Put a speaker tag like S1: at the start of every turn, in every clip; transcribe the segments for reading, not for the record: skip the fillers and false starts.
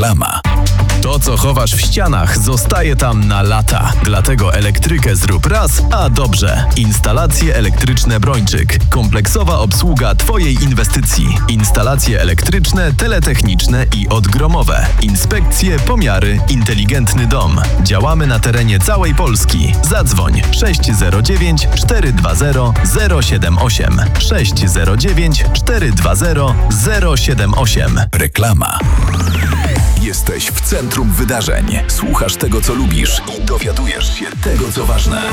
S1: Reklama. To, co chowasz w ścianach, zostaje tam na lata. Dlatego elektrykę zrób raz, a dobrze. Instalacje elektryczne Brończyk. Kompleksowa obsługa Twojej inwestycji. Instalacje elektryczne, teletechniczne i odgromowe. Inspekcje, pomiary, inteligentny dom. Działamy na terenie całej Polski. Zadzwoń 609 420 078. 609 420 078. Reklama. Jesteś w centrum wydarzeń. Słuchasz tego, co lubisz i dowiadujesz się tego, co ważne.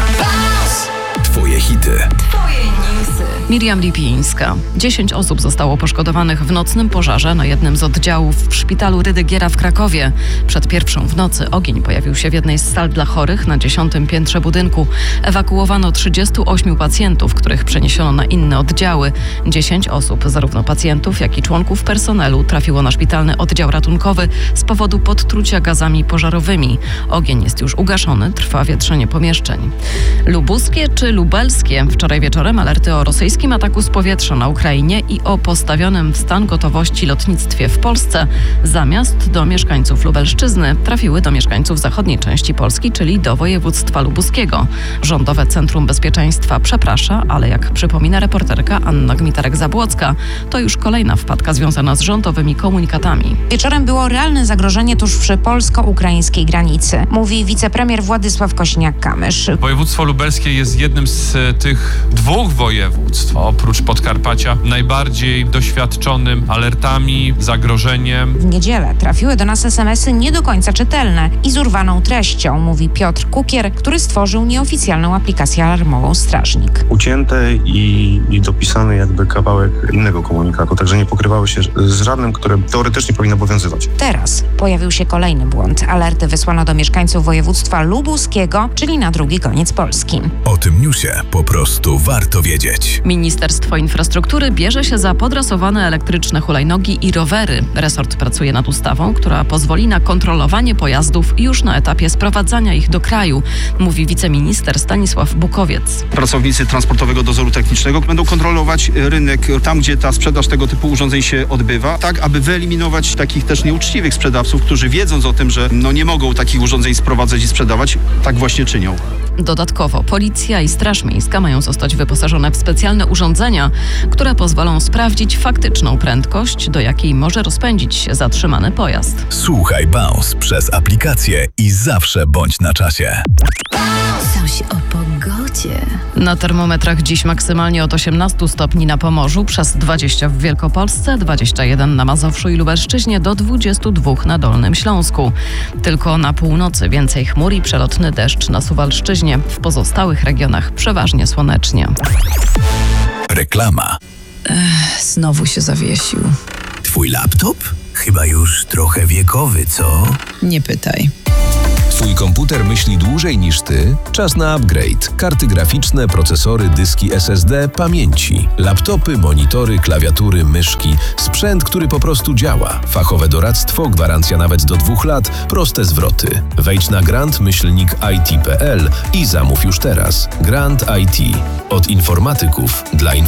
S1: Twoje hity. Twoje newsy.
S2: Miriam Lipińska. 10 osób zostało poszkodowanych w nocnym pożarze na jednym z oddziałów w szpitalu Rydygiera w Krakowie. Przed pierwszą w nocy ogień pojawił się w jednej z sal dla chorych na 10. piętrze budynku. Ewakuowano 38 pacjentów, których przeniesiono na inne oddziały. 10 osób, zarówno pacjentów, jak i członków personelu, trafiło na szpitalny oddział ratunkowy z powodu podtrucia gazami pożarowymi. Ogień jest już ugaszony, trwa wietrzenie pomieszczeń. Lubuskie czy lubelskie? Wczoraj wieczorem alerty o rosyjskim ataku z powietrza na Ukrainie i o postawionym w stan gotowości lotnictwie w Polsce zamiast do mieszkańców Lubelszczyzny trafiły do mieszkańców zachodniej części Polski, czyli do województwa lubuskiego. Rządowe Centrum Bezpieczeństwa przeprasza, ale jak przypomina reporterka Anna Gmitarek-Zabłocka, to już kolejna wpadka związana z rządowymi komunikatami.
S3: Wieczorem było realne zagrożenie tuż przy polsko-ukraińskiej granicy, mówi wicepremier Władysław Kosiniak-Kamysz.
S4: Województwo lubelskie jest jednym z tych dwóch województw, oprócz Podkarpacia, najbardziej doświadczonym alertami, zagrożeniem.
S3: W niedzielę trafiły do nas SMS-y nie do końca czytelne i z urwaną treścią, mówi Piotr Kukier, który stworzył nieoficjalną aplikację alarmową Strażnik.
S5: Ucięte i dopisany jakby kawałek innego komunikatu, także nie pokrywały się z żadnym, które teoretycznie powinno obowiązywać.
S3: Teraz pojawił się kolejny błąd. Alerty wysłano do mieszkańców województwa lubuskiego, czyli na drugi koniec Polski.
S1: O tym newsie po prostu warto wiedzieć.
S2: Ministerstwo Infrastruktury bierze się za podrasowane elektryczne hulajnogi i rowery. Resort pracuje nad ustawą, która pozwoli na kontrolowanie pojazdów już na etapie sprowadzania ich do kraju, mówi wiceminister Stanisław Bukowiec.
S6: Pracownicy Transportowego Dozoru Technicznego będą kontrolować rynek tam, gdzie ta sprzedaż tego typu urządzeń się odbywa, tak aby wyeliminować takich też nieuczciwych sprzedawców, którzy wiedząc o tym, że nie mogą takich urządzeń sprowadzać i sprzedawać, tak właśnie czynią.
S2: Dodatkowo Policja i Straż Miejska mają zostać wyposażone w specjalne urządzenia, które pozwolą sprawdzić faktyczną prędkość, do jakiej może rozpędzić się zatrzymany pojazd.
S1: Słuchaj Bounce przez aplikację i zawsze bądź na czasie.
S7: Coś o pogodzie.
S2: Na termometrach dziś maksymalnie od 18 stopni na Pomorzu, przez 20 w Wielkopolsce, 21 na Mazowszu i Lubelszczyźnie, do 22 na Dolnym Śląsku. Tylko na północy więcej chmur i przelotny deszcz na Suwalszczyźnie. W pozostałych regionach przeważnie słonecznie.
S1: Reklama.
S7: Znowu się zawiesił.
S1: Twój laptop? Chyba już trochę wiekowy, co?
S7: Nie pytaj.
S8: Twój komputer myśli dłużej niż ty? Czas na upgrade. Karty graficzne, procesory, dyski SSD, pamięci. Laptopy, monitory, klawiatury, myszki. Sprzęt, który po prostu działa. Fachowe doradztwo, gwarancja nawet do 2 lat, proste zwroty. Wejdź na grant-it.pl i zamów już teraz. Grant IT. Od informatyków dla informatyków.